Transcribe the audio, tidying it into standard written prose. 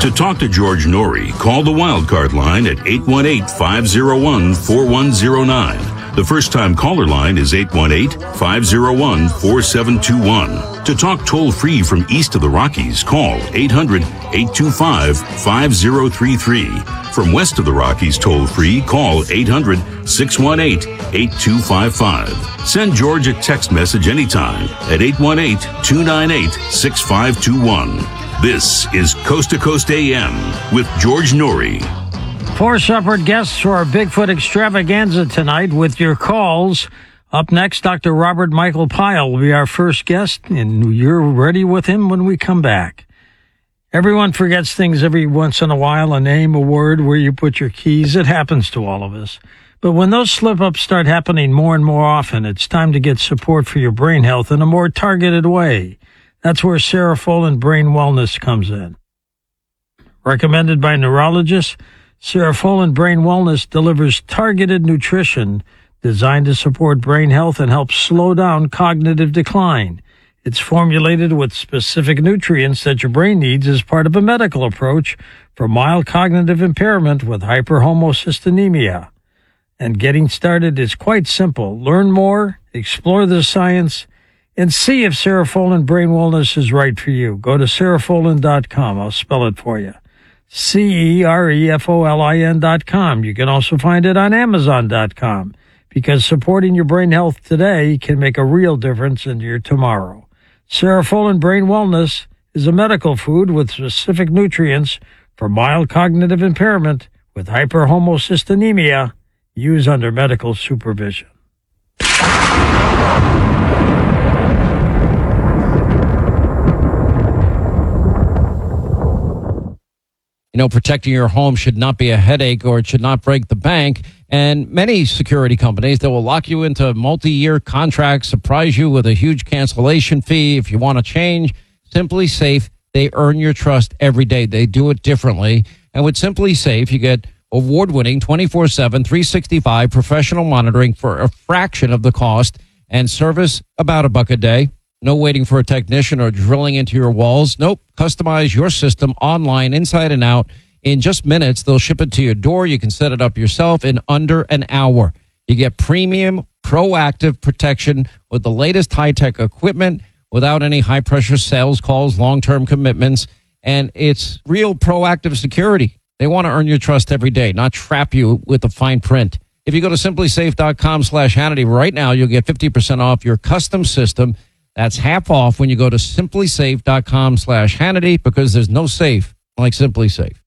To talk to George Norrie, call the Wildcard line at 818-501-4109. The first-time caller line is 818-501-4721. To talk toll-free from east of the Rockies, call 800-825-5033. From west of the Rockies toll-free, call 800-618-8255. Send George a text message anytime at 818-298-6521. This is Coast to Coast AM with George Norrie. 4 separate guests for our Bigfoot extravaganza tonight with your calls. Up next, Dr. Robert Michael Pyle will be our first guest, and you're ready with him when we come back. Everyone forgets things every once in a while, a name, a word, where you put your keys. It happens to all of us. But when those slip-ups start happening more and more often, it's time to get support for your brain health in a more targeted way. That's where Serofolin Brain Wellness comes in. Recommended by neurologists, Serofolin Brain Wellness delivers targeted nutrition designed to support brain health and help slow down cognitive decline. It's formulated with specific nutrients that your brain needs as part of a medical approach for mild cognitive impairment with hyperhomocystinemia. And getting started is quite simple. Learn more, explore the science, and see if Serofolin Brain Wellness is right for you. Go to serofolin.com. I'll spell it for you. Cerefolin.com. You can also find it on Amazon.com, because supporting your brain health today can make a real difference in your tomorrow. Serofolin Brain Wellness is a medical food with specific nutrients for mild cognitive impairment with hyperhomocystinemia. Use under medical supervision. You know, protecting your home should not be a headache, or it should not break the bank. And many security companies, they will lock you into multi-year contracts, surprise you with a huge cancellation fee if you want to change. Simply Safe, they earn your trust every day. They do it differently. And with Simply Safe, you get award-winning 24/7, 365 professional monitoring for a fraction of the cost, and service about $1 a day. No waiting for a technician or drilling into your walls. Nope. Customize your system online, inside and out. In just minutes, they'll ship it to your door. You can set it up yourself in under an hour. You get premium, proactive protection with the latest high-tech equipment without any high-pressure sales calls, long-term commitments, and it's real proactive security. They want to earn your trust every day, not trap you with the fine print. If you go to simplysafe.com/Hannity right now, you'll get 50% off your custom system. That's half off when you go to simplysafe.com/Hannity, because there's no safe like Simply Safe.